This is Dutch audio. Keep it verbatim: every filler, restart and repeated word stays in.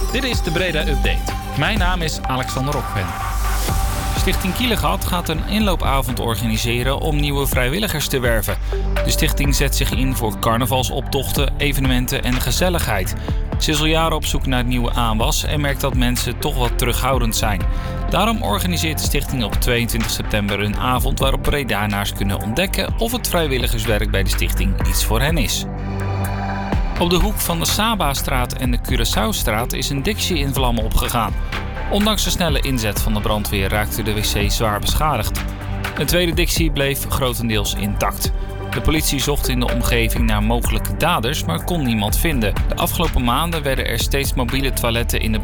Dit is de Breda Update. Mijn naam is Alexander Rokven. Stichting Kielegat gaat een inloopavond organiseren om nieuwe vrijwilligers te werven. De stichting zet zich in voor carnavalsoptochten, evenementen en gezelligheid. Ze is al jaren op zoek naar nieuwe aanwas en merkt dat mensen toch wat terughoudend zijn. Daarom organiseert de stichting op tweeëntwintig september een avond waarop Bredanaars kunnen ontdekken of het vrijwilligerswerk bij de stichting iets voor hen is. Op de hoek van de Saba-straat en de Curaçaostraat is een Dixie in vlammen opgegaan. Ondanks de snelle inzet van de brandweer raakte de wc zwaar beschadigd. Een tweede Dixie bleef grotendeels intact. De politie zocht in de omgeving naar mogelijke daders, maar kon niemand vinden. De afgelopen maanden werden er steeds mobiele toiletten in de